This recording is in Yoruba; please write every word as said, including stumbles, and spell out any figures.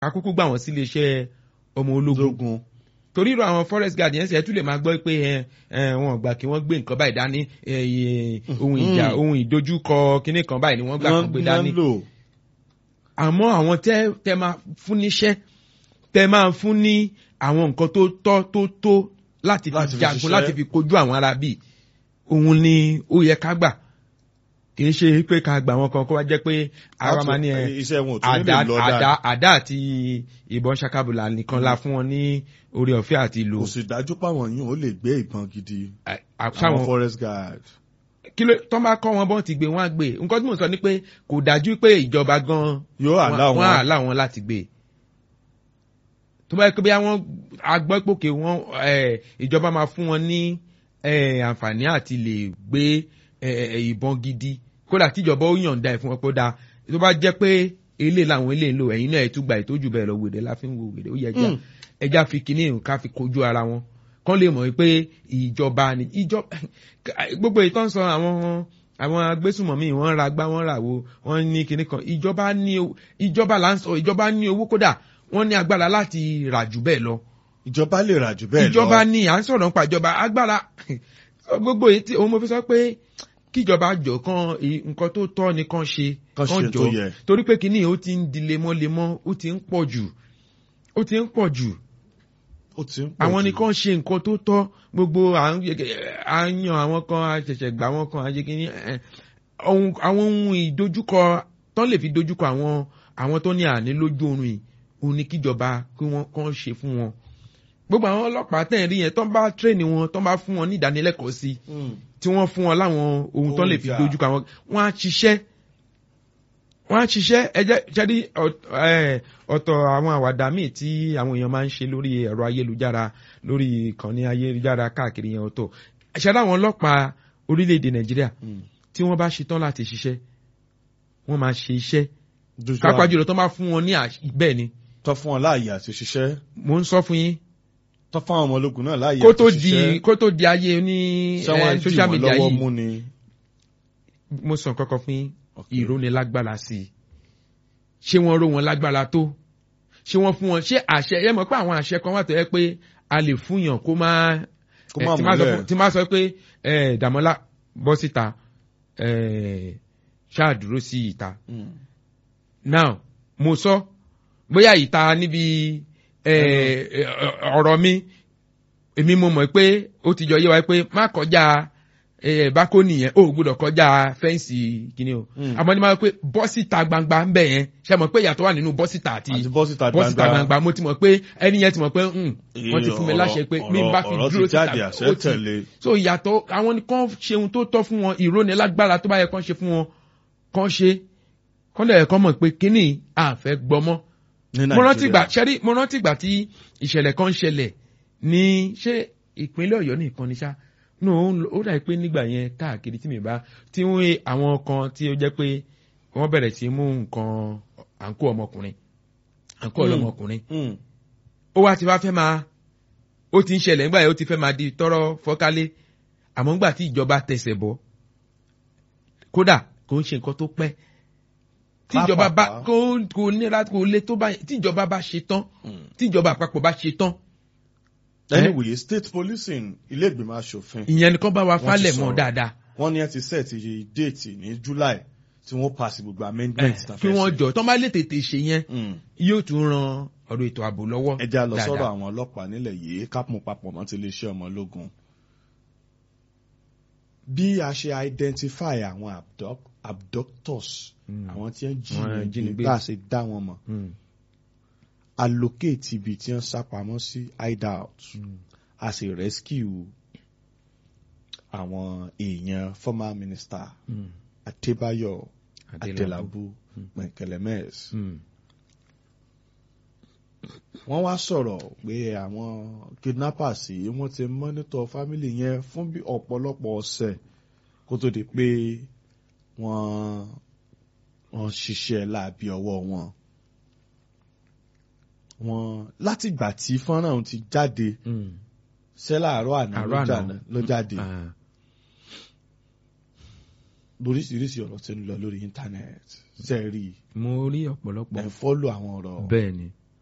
kakúkú gbà wọ́n sí iléeṣẹ́ ọmọ ológun torí irú àwọn forest guard yẹn ṣe tún lè máa gbọ́ pé wọn gbà kí wọ́n gbé nǹkan báyìí dání ohun ìjà ohun ìdojúkọ kíní kan báyìí ni wọ́n gbà kó gbé dání àmọ́ àwọn tẹ́ tẹ́ máa fún níṣẹ́ tẹ́ máa fún ní àwọn nǹkan tó tọ́ tó tó láti fi jagun láti fi kojú àwọn ará bíi òun ni ó yẹ ká gbà kì í ṣe pé ká gbà wọn kan kó wá jẹ́ pé ara máa ní ẹ àdá àdá àti ìbọn ṣakabula nìkan la fún wọn ní orí ọ̀fẹ́ àti ìlú. kò sì dájú páwọn yìí ò lè gbé ìbọn gidi àwọn forest guard. kí ló tó bá kọ́ wọn bọ́n ti gbé wọn á gbé nǹkan tí mò ń sọ ni pé kò dájú pé ìjọba gan wọn á là wọn láti gbé tó bá yẹ kó bí àwọn agbọ́pòkè wọn ìjọba máa fún wọn ní àǹfààní àti lè gbé ìbọn gidi kódà tíjọba ó yànda ẹ̀ fún wọn pé ó dáa tó bá jẹ́ pé ilé làwọn ilé ń lò ẹ̀yin náà ẹ̀ tún gba ìtọ́jú bẹ́ẹ̀ lọ wèrè la fi ń wo wèrè ó yẹ ẹja ẹja fi kíní ká fi kojú ara wọn kán lè mọ̀ pé ìjọba ni ìjọba gbogbo ìtàn sọ àwọn àwọn agbésùmọ̀mí wọ́n ra gbá wọ́n rà wo wọ́n ní kíní kan ìjọba ní ìjọba là ń sọ ìjọba ní owó kódà wọ́n ní agbára láti rà jù bẹ́ẹ̀ lọ. ìjọba lè rà jù bẹ́ẹ̀ lọ. ìjọba ní à ń sọ̀rọ̀ nípa ìjọba agbára gbogbo èyí tí òun mo fi sọ pé kíjọba jọ kan nǹkan tó tọ́ ni kàn ṣe kàn jọ torí pé kíní ó ti ń di lemọ́lemọ́ ó ti ń pọ̀ jù ó ti ń pọ̀ jù àwọn ni kàn ṣe nǹkan tó tọ́ gbogbo à ń yan àwọn kan àṣẹ̀ṣẹ̀ gbà wọn kan àṣẹ kíní àwọn ohun ìdojúkọ tán lè fi dojúkọ àwọn àwọn tó ní àní lójú oorun yìí òun ni kíjọba kí wọ́n kàn ṣe fún wọn gbogbo àwọn ọlọ́pàá tẹ̀ ń rí yẹn tán bá tírèènì wọn tán bá fún wọn ní ìdánilẹ́kọ̀ọ́ sí tí wọ́n fún wọn láwọn ohun tán lè fi dojúkọ àwọn wọ́n á ṣiṣẹ́ wọ́n á ṣiṣẹ́ ẹjẹ́ ṣẹ́dí ọ̀tọ̀ àwọn àwàdà míì tí àwọn èèyàn máa ń ṣe lórí ẹ̀rọ ayélujára lórí ìkànnì ayélujára káàkiri yẹn ọ̀tọ̀ ṣẹ́dá àwọn ọlọ́pàá orílẹ̀-èdè Nàìjíríà tí wọ́n bá ṣetán láti ṣiṣẹ́ wọ́n máa ṣe iṣẹ́ kápá jùlọ tán bá fún wọn ní bẹ́ẹ̀ ni. tọ́ fún wọn láàyè àti ṣiṣẹ́. mo ń sọ fún yín tọ́ fáwọn ọmọ ológun náà láàyè àti ṣiṣẹ́ kó tó di ayé ní social media yìí mo sọ kọ́kọ́ fún ìrónilágbára sí i ṣé wọ́n ró wọn lágbára tó ṣé wọ́n fún wọn ṣé àṣẹ ẹ mọ̀ pé àwọn àṣẹ kan wà tó yẹ pé a lè fún yàn kó má tí má sọ pé Dàmọ́lá bọ́ síta ṣáà dúró sí ìta now mo sọ bóyá ìta níbi ọ̀rọ̀ mi èmi mo mọ̀ pé ó ti jọ yé wa pé má kọjá bákónì yẹn ó gbọ́dọ̀ kọjá fẹ́ǹsì kìíní o àmọ́ ní máa pé bọ́sìta gbangba ń bẹ̀ yẹn ṣe mọ̀ pé ìyàtọ̀ wà nínú bọ́sìta àti bọ́sìta gbangba mo ti mọ̀ pé ẹni yẹn ti mọ̀ pé wọ́n ti fún mi láṣẹ pé mi bá fi dúró síta ó ti so ìyàtọ̀ àwọn kan ṣe ohun tó tọ́ fún wọn ìrónilágbára tó bá yẹ kán ṣe fún wọn kán ṣe kán lè kán mọ̀ pé kíní àfẹ́ gbọmọ́ mo rántí ìgbà ṣẹ́rí mo rántí ìgbà tí ìṣẹ̀lẹ̀ kan ṣẹlẹ̀ ní ṣé ìpínlẹ̀ Ọ̀yọ́ nìkan ní ṣá no ó dà pé nígbà yẹn káàkiri tí mi bá tí wọ́n àwọn kan tí ó jẹ́ pé wọ́n bẹ̀rẹ̀ sí mú nǹkan àǹkó ọmọkùnrin àǹkó ọlọ́mọkùnrin ó wá ti wá fẹ́ máa ó ti ń ṣẹlẹ̀ nígbà yẹn ó ti fẹ́ máa di tọ́rọ́ fọ́kálé àmọ́ nígbà tí ìjọba tẹsẹ̀ bọ́ kódà kò ń ṣe nǹkan tó pẹ́ tíjọba bá kò kò nira kò le tó bá tíjọba bá ṣe tán tíjọba àpapọ̀ bá ṣe tán. anyway state policing ilé ìgbìmọ̀ aṣòfin. ìyẹn nìkan bá wa falẹ̀ mọ́ dáadáa. wọ́n ní ẹ ti set iye déètì ní July tí wọ́n pass gbogbo amendment. kí wọ́n jọ tán bá lè tètè ṣe yẹn yóò tún ran ọ̀rọ̀ ètò ààbò lọ́wọ́. ẹ já lọ sọ́dọ̀ àwọn ọlọ́pàá nílẹ̀ yìí kápùn papọ̀ mọ́ ti iléeṣẹ́ ọmọ ológun. bí a ṣe identify àwọn abduct abductors àwọn tí ń jí ní bá a ṣe dá wọn mọ̀ allocate ibi tí wọ́n sápamọ́ sí hideout a sì rescue àwọn èèyàn former minister Adébáyọ̀ Adélabú Mẹ̀kẹlẹ́mẹ́s wọ́n wá sọ̀rọ̀ pé àwọn kidnappers yìí wọ́n ti monitor family yẹn fún bí ọ̀pọ̀lọpọ̀ ọ̀sẹ̀ kó tó di pé wọ́n wọ́n ṣiṣẹ́ láabi ọwọ́ wọn. wọ́n látìgbà tí fọ́nrán ti jáde ṣẹ́ láàárọ̀ àná ló jáde lóríṣiríṣi ọ̀rọ̀ tí ń lọ lórí íńtánẹ́ẹ̀tì ṣe rí. mo rí ọ̀pọ̀lọpọ̀. ẹ̀ fọ́lù àwọn ọ̀rọ̀. bẹ́ẹ̀ ni.